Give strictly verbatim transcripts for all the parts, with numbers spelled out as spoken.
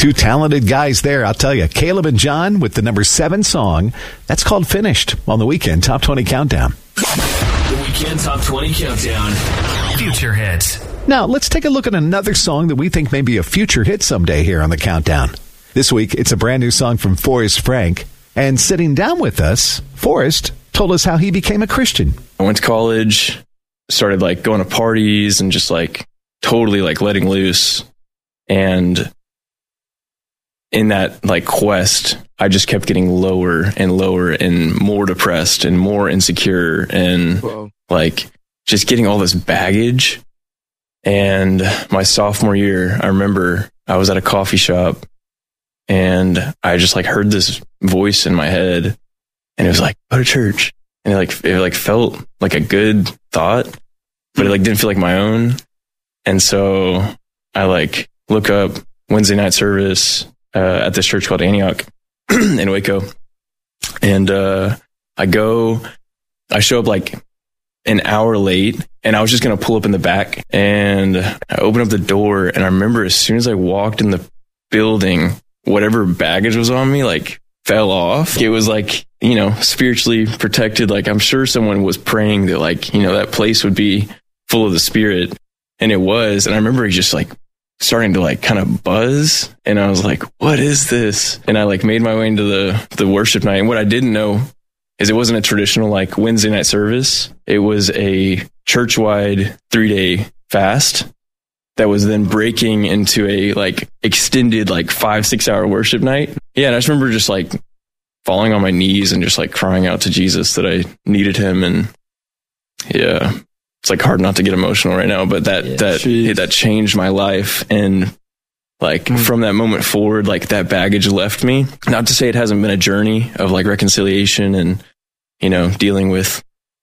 Two talented guys there, I'll tell you. Caleb and John with the number seven song. That's called Finished on the Weekend Top twenty Countdown. The Weekend Top twenty Countdown. Future hits. Now, let's take a look at another song that we think may be a future hit someday here on the Countdown. This week, it's a brand new song from Forrest Frank. And sitting down with us, Forrest told us how he became a Christian. I went to college, started like going to parties and just like totally like letting loose. And in that like quest, I just kept getting lower and lower and more depressed and more insecure and Whoa. like just getting all this baggage. And my sophomore year, I remember I was at a coffee shop and I just like heard this voice in my head and it was like, go to church. And it like, it like felt like a good thought, but it like didn't feel like my own. And so I like look up Wednesday night service uh, at this church called Antioch in Waco. And uh, I go, I show up like an hour late and I was just going to pull up in the back and I open up the door. And I remember as soon as I walked in the building, whatever baggage was on me, like fell off. It was like, you know, spiritually protected. Like I'm sure someone was praying that like, you know, that place would be full of the Spirit. And it was. And I remember just like starting to like kind of buzz. And I was like, what is this? And I like made my way into the, the worship night. And what I didn't know is it wasn't a traditional like Wednesday night service. It was a church-wide three-day fast that was then breaking into a like extended like five, six hour worship night. Yeah. And I just remember just like falling on my knees and just like crying out to Jesus that I needed him. And yeah, it's like hard not to get emotional right now, but that, yeah, that, it, that changed my life. And like mm. from that moment forward, like that baggage left me. Not to say it hasn't been a journey of like reconciliation and, you know, dealing with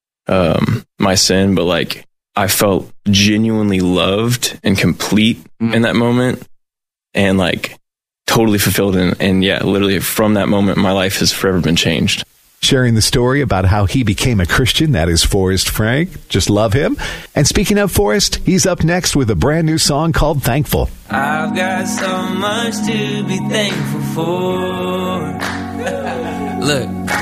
um, my sin, but like I felt genuinely loved and complete mm. in that moment and like totally fulfilled. And, and yeah, literally from that moment, my life has forever been changed. Sharing the story about how he became a Christian, that is Forrest Frank. Just love him. And speaking of Forrest, he's up next with a brand new song called Thankful. I've got so much to be thankful for. Look.